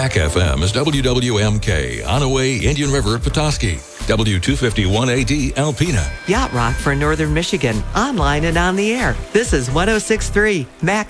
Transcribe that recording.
Mac FM is WWMK, Onaway, Indian River, Petoskey. W251AD, Alpena. Yacht Rock for Northern Michigan, online and on the air. This is 106.3 Mac